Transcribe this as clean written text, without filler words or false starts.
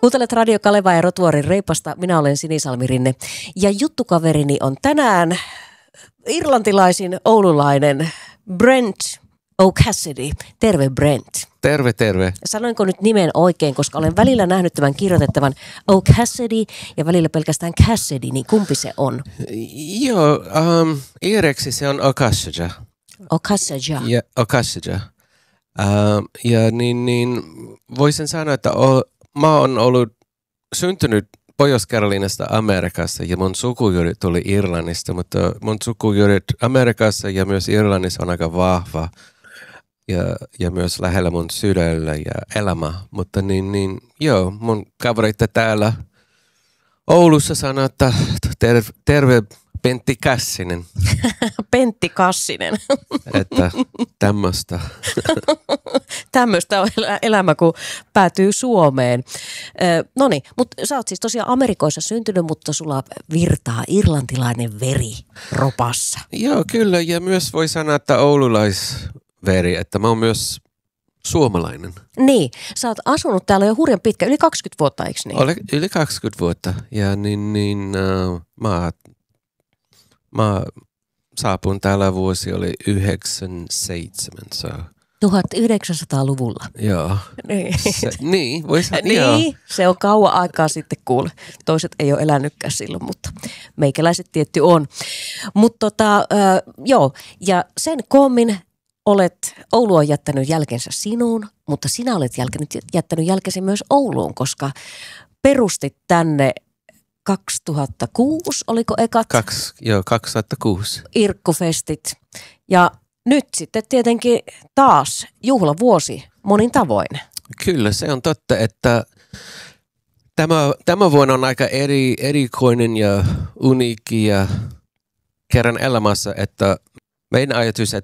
Kuuntelet Radio Kaleva ja Rotuarin Reipasta. Minä olen Sinisalmi Rinne. Ja juttukaverini on tänään irlantilaisin oululainen Brent O'Cassidy. Terve Brent. Terve, terve. Sanoinko nyt nimen oikein, koska olen välillä nähnyt tämän kirjoitettavan O'Cassidy ja välillä pelkästään Cassidy, niin kumpi se on? Joo, iireksi se on O'Cassidy. O'Cassidy. Ja O'Cassidy. Ja niin voisin sanoa, että mä oon ollut syntynyt Pohjois-Carolinaista Amerikassa ja mun sukujuuret tuli Irlannista, mutta mun sukujuuret Amerikassa ja myös Irlannissa on aika vahva ja myös lähellä mun sydällä ja elämä. Mutta joo, mun kavereita täällä Oulussa sanoo, että terve Pentti Kassinen. Pentti Kassinen. Että tämmöistä. Tämmöistä on elämä, kun päätyy Suomeen. Noniin, mutta sä oot siis tosiaan Amerikoissa syntynyt, mutta sulla virtaa irlantilainen veri ropassa. Joo, kyllä. Ja myös voi sanoa, että oululaisveri, että mä oon myös suomalainen. Niin, sä oot asunut täällä jo hurjan pitkä, yli 20 vuotta, eikö niin? Yli 20 vuotta. Ja mä saapun täällä vuosi oli 97. 1900-luvulla. Joo. Niin. Voi sanoa. Niin, se on kauan aikaa sitten kuule. Toiset ei ole elänytkään silloin, mutta meikäläiset tietty on. Mutta joo, ja sen koommin Oulu on jättänyt jälkensä sinuun, mutta sinä olet jättänyt jälkesi myös Ouluun, koska perustit tänne 2006, oliko ekat? 2006. Irkkufestit. Ja nyt sitten tietenkin taas juhlavuosi monin tavoin. Kyllä, se on totta, että tämä vuonna on aika erikoinen ja uniikki ja kerran elämässä, että meidän ajatus